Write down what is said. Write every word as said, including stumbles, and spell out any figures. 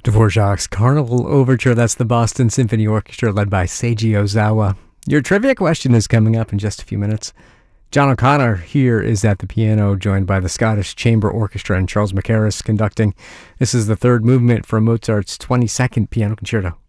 Dvorak's Carnival Overture, that's the Boston Symphony Orchestra led by Seiji Ozawa. Your trivia question is coming up in just a few minutes. John O'Connor here is at the piano, joined by the Scottish Chamber Orchestra and Charles Mackerras conducting. This is the third movement from Mozart's twenty-second Piano Concerto.